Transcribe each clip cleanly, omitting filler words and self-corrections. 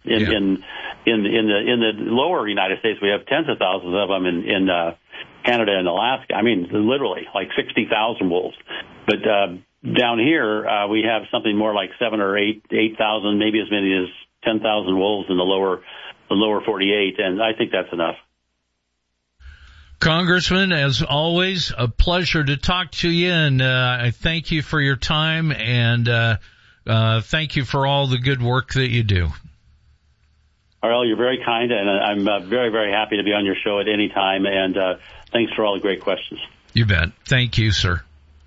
In the lower United States, we have tens of thousands of them in Canada and Alaska. I mean, literally like 60,000 wolves. But down here, we have something more like 7,000 or 8,000, maybe as many as 10,000 wolves in the lower 48, and I think that's enough. Congressman, as always, a pleasure to talk to you, and I thank you for your time, and thank you for all the good work that you do. Ariel, you're very kind, and I'm very, very happy to be on your show at any time, and thanks for all the great questions. You bet. Thank you, sir.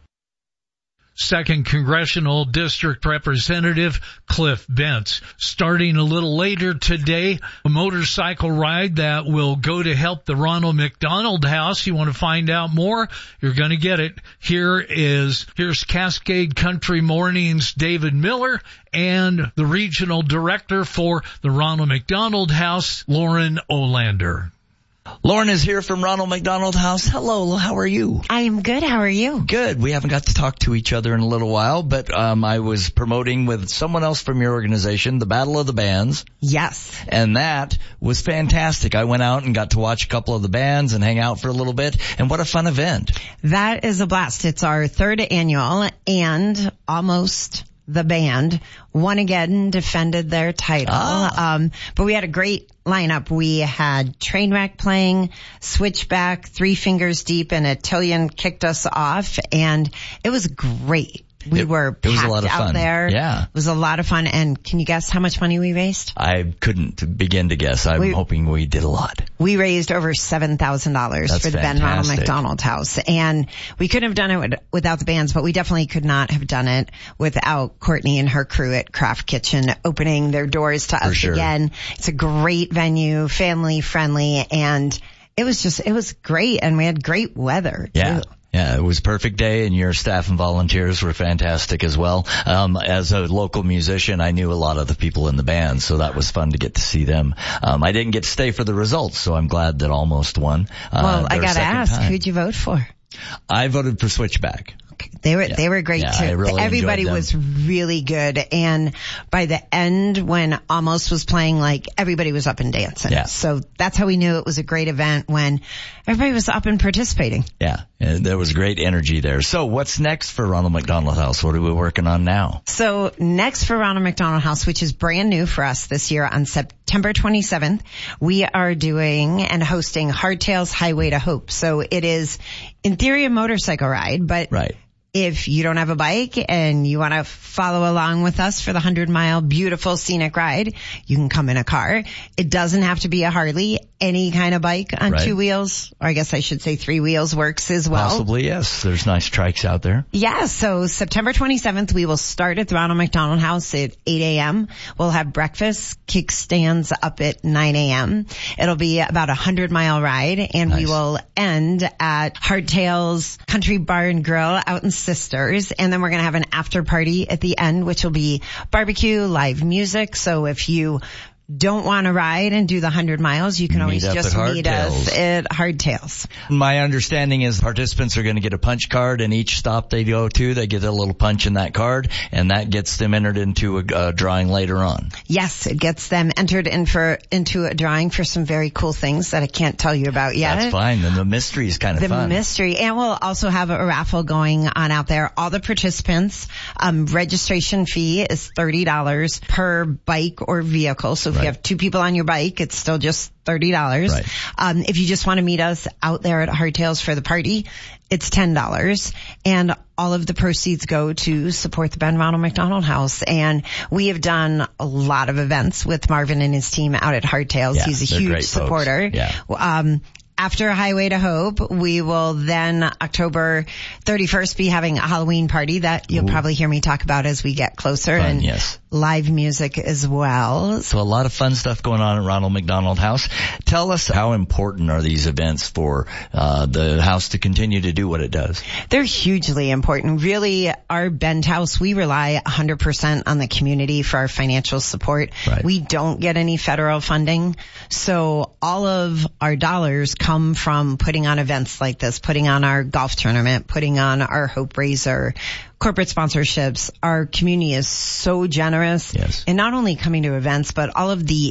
2nd Congressional District Representative Cliff Bentz. Starting a little later today, a motorcycle ride that will go to help the Ronald McDonald House. You want to find out more? You're going to get it. Here's Cascade Country Mornings' David Miller and the Regional Director for the Ronald McDonald House, Lauren Olander. Lauren is here from Ronald McDonald House. Hello, how are you? I am good. How are you? Good. We haven't got to talk to each other in a little while, but I was promoting with someone else from your organization, the Battle of the Bands. Yes. And that was fantastic. I went out and got to watch a couple of the bands and hang out for a little bit, and what a fun event. That is a blast. It's our 3rd annual, and almost the band won again, defended their title. But we had a great lineup. We had Trainwreck playing, Switchback, Three Fingers Deep, and Attillion kicked us off, and it was great. We were packed out there. Yeah. It was a lot of fun. And can you guess how much money we raised? I couldn't begin to guess. I'm hoping we did a lot. We raised over $7,000 for the Ben Ronald McDonald House. And we couldn't have done it without the bands, but we definitely could not have done it without Courtney and her crew at Craft Kitchen opening their doors to us again. It's a great venue, family friendly, and it was great. And we had great weather too. Yeah, it was a perfect day, and your staff and volunteers were fantastic as well. As a local musician, I knew a lot of the people in the band, so that was fun to get to see them. I didn't get to stay for the results, so I'm glad that Almost won. Well, I gotta ask, who'd you vote for? I voted for Switchback. They were great too. Really everybody was really good, and by the end when Almost was playing, like everybody was up and dancing. Yeah. So that's how we knew it was a great event, when everybody was up and participating. Yeah, there was great energy there. So what's next for Ronald McDonald House? What are we working on now? So next for Ronald McDonald House, which is brand new for us this year, on September 27th, we are doing and hosting Hardtail's Highway to Hope. So it is in theory a motorcycle ride, but if you don't have a bike and you want to follow along with us for the 100-mile beautiful scenic ride, you can come in a car. It doesn't have to be a Harley. Any kind of bike on 2 wheels, or I guess I should say 3 wheels, works as well. Possibly, yes. There's nice trikes out there. Yeah, so September 27th, we will start at the Ronald McDonald House at 8 a.m. We'll have breakfast, kickstands up at 9 a.m. It'll be about a 100-mile ride, and we will end at Hardtail's Country Bar and Grill out in Sisters, and then we're going to have an after party at the end, which will be barbecue, live music. So if you don't want to ride and do the 100 miles, you can always just meet us at Hardtails. My understanding is participants are going to get a punch card, and each stop they go to, they get a little punch in that card, and that gets them entered into a drawing later on. Yes, it gets them entered into a drawing for some very cool things that I can't tell you about yet. That's fine. And the mystery is kind of fun. The mystery. And we'll also have a raffle going on out there. All the participants, registration fee is $30 per bike or vehicle. So if you have 2 people on your bike, it's still just $30. Right. If you just want to meet us out there at Hardtails for the party, it's $10. And all of the proceeds go to support the Ben Ronald McDonald House. And we have done a lot of events with Marvin and his team out at Hardtails. Yeah, he's a huge supporter. Yeah. After Highway to Hope, we will then October 31st be having a Halloween party that you'll probably hear me talk about as we get closer. Fun, and live music as well. So a lot of fun stuff going on at Ronald McDonald House. Tell us, how important are these events for the house to continue to do what it does? They're hugely important. Really, our Bend House, we rely 100% on the community for our financial support. We don't get any federal funding. So all of our dollars come from putting on events like this, putting on our golf tournament, putting on our Hope Raiser, corporate sponsorships. Our community is so generous. Yes. And not only coming to events, but all of the